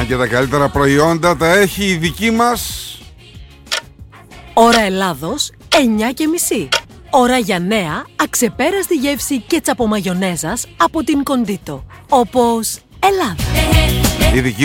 και τα καλύτερα προϊόντα τα έχει η δική μας Ώρα Ελλάδος 9:30. Ώρα για νέα, αξεπέραστη γεύση κέτσαπο μαγιονέζας από την Κοντίτο. Όπως Ελλάδα. η δική